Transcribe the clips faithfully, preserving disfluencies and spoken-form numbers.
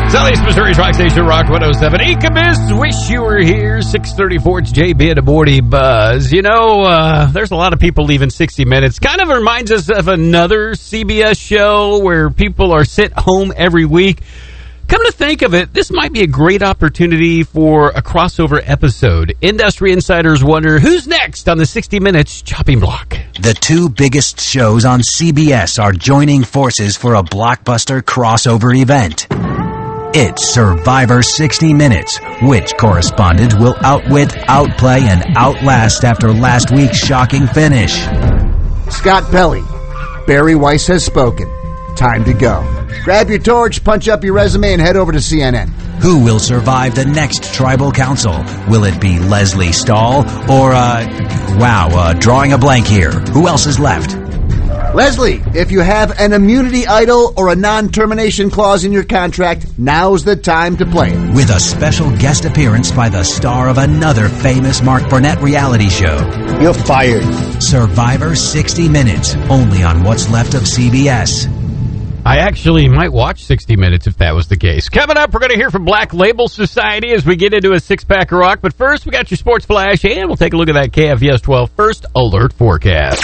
Southeast Missouri's Rock Station, Rock one oh seven. Incubus, wish you were here. six thirty-four, it's J B and a Morning Buzz. You know, uh, there's a lot of people leaving sixty minutes. Kind of reminds us of another C B S show where people are sent home every week. Come to think of it, this might be a great opportunity for a crossover episode. Industry insiders wonder who's next on the sixty minutes chopping block. The two biggest shows on C B S are joining forces for a blockbuster crossover event. It's Survivor sixty minutes. Which correspondent will outwit, outplay, and outlast after last week's shocking finish? Scott Pelley. Barry Weiss has spoken. Time to go. Grab your torch, punch up your resume, and head over to C N N. Who will survive the next tribal council? Will it be Leslie Stahl or, uh, wow, uh, drawing a blank here. Who else is left? Leslie, if you have an immunity idol or a non-termination clause in your contract, now's the time to play it. With a special guest appearance by the star of another famous Mark Burnett reality show. You're fired. Survivor sixty minutes, only on what's left of C B S. I actually might watch sixty minutes if that was the case. Coming up, we're going to hear from Black Label Society as we get into a six-pack of rock. But first, we got your sports flash, and we'll take a look at that K F V S twelve First Alert forecast.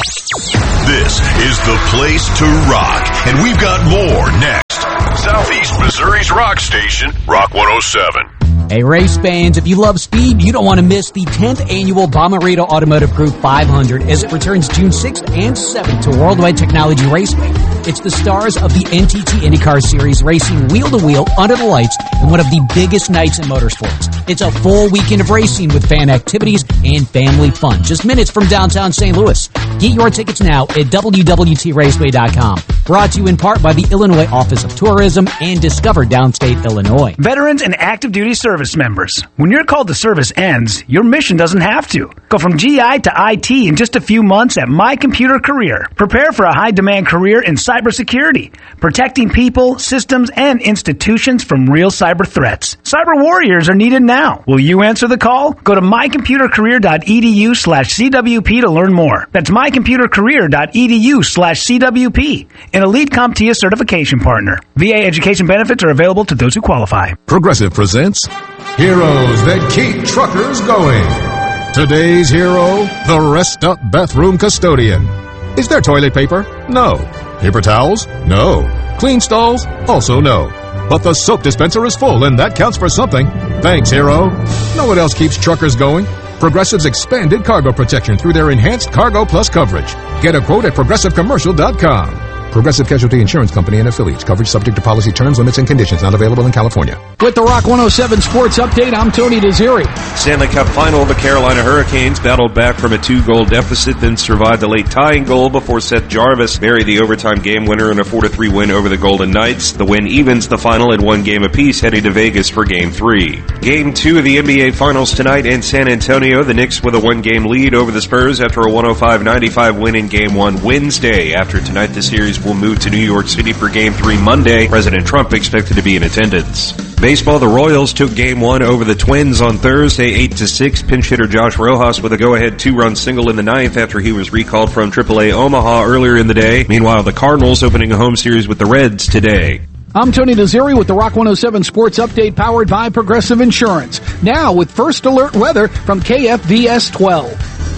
This is the place to rock, and we've got more next. Southeast Missouri's rock station, Rock one oh seven. Hey, race fans, if you love speed, you don't want to miss the tenth annual Bomarito Automotive Group five hundred as it returns June sixth and seventh to Worldwide Technology Raceway. It's the stars of the N T T IndyCar Series racing wheel-to-wheel under the lights in one of the biggest nights in motorsports. It's a full weekend of racing with fan activities and family fun, just minutes from downtown Saint Louis. Get your tickets now at W W T raceway dot com. Brought to you in part by the Illinois Office of Tourism and Discover Downstate Illinois. Veterans and active duty service members. When your call to service ends, your mission doesn't have to. Go from G I to I T in just a few months at My Computer Career. Prepare for a high-demand career in cybersecurity, protecting people, systems, and institutions from real cyber threats. Cyber warriors are needed now. Will you answer the call? Go to my computer career dot e d u slash c w p to learn more. That's my computer career dot e d u slash c w p. An Elite CompTIA certification partner. V A education benefits are available to those who qualify. Progressive presents Heroes That Keep Truckers Going. Today's hero, the Rest Up Bathroom Custodian. Is there toilet paper? No. Paper towels? No. Clean stalls? Also no. But the soap dispenser is full, and that counts for something. Thanks, hero. Know what else keeps truckers going? Progressive's expanded cargo protection through their enhanced Cargo Plus coverage. Get a quote at progressive commercial dot com. Progressive Casualty Insurance Company and affiliates. Coverage subject to policy terms, limits, and conditions. Not available in California. With the Rock one oh seven Sports Update, I'm Tony Desiri. Stanley Cup Final, the Carolina Hurricanes battled back from a two-goal deficit, then survived a late tying goal before Seth Jarvis buried the overtime game winner in a four to three win over the Golden Knights. The win evens the final at one game apiece, heading to Vegas for Game three. Game two of the N B A Finals tonight in San Antonio. The Knicks with a one-game lead over the Spurs after a one oh five ninety-five win in Game one Wednesday. After tonight, the series will move to New York City for Game three Monday. President Trump expected to be in attendance. Baseball, the Royals took Game one over the Twins on Thursday, eight to six. Pinch hitter Josh Rojas with a go-ahead two-run single in the ninth after he was recalled from triple A Omaha earlier in the day. Meanwhile, the Cardinals opening a home series with the Reds today. I'm Tony Desiri with the Rock one oh seven Sports Update powered by Progressive Insurance. Now with First Alert weather from K F V S twelve.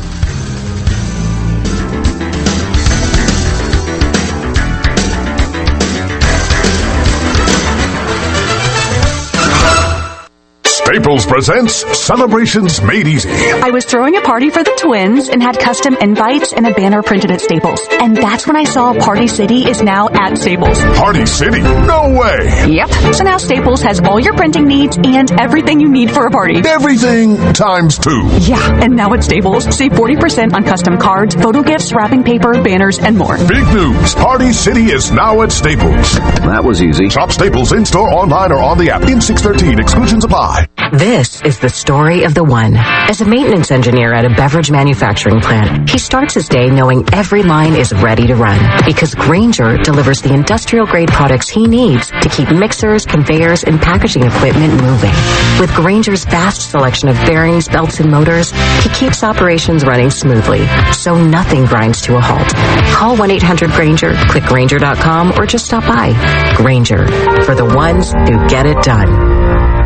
Staples presents Celebrations Made Easy. I was throwing a party for the twins and had custom invites and a banner printed at Staples. And that's when I saw Party City is now at Staples. Party City? No way! Yep. So now Staples has all your printing needs and everything you need for a party. Everything times two. Yeah, and now at Staples, save forty percent on custom cards, photo gifts, wrapping paper, banners, and more. Big news! Party City is now at Staples. That was easy. Shop Staples in-store, online, or on the app. In six thirteen, exclusions apply. This is the story of the one. As a maintenance engineer at a beverage manufacturing plant, he starts his day knowing every line is ready to run because Grainger delivers the industrial-grade products he needs to keep mixers, conveyors, and packaging equipment moving. With Grainger's vast selection of bearings, belts, and motors, he keeps operations running smoothly, so nothing grinds to a halt. Call one eight hundred Grainger, click Grainger dot com, or just stop by. Grainger, for the ones who get it done.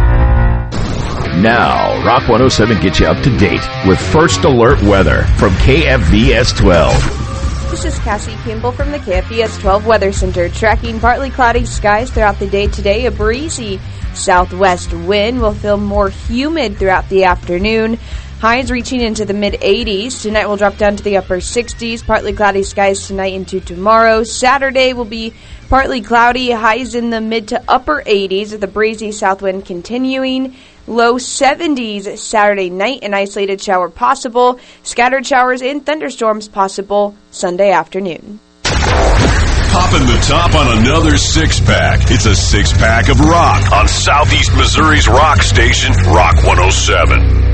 Now, Rock one oh seven gets you up to date with First Alert Weather from K F V S twelve. This is Cassie Kimball from the K F V S twelve Weather Center. Tracking partly cloudy skies throughout the day today. A breezy southwest wind will feel more humid throughout the afternoon. Highs reaching into the mid eighties. Tonight will drop down to the upper sixties. Partly cloudy skies tonight into tomorrow. Saturday will be partly cloudy. Highs in the mid to upper eighties with the breezy south wind continuing. Low seventies Saturday night. An isolated shower possible. Scattered showers and thunderstorms possible Sunday afternoon. Popping the top on another six-pack. It's a six-pack of rock on Southeast Missouri's rock station, Rock one oh seven.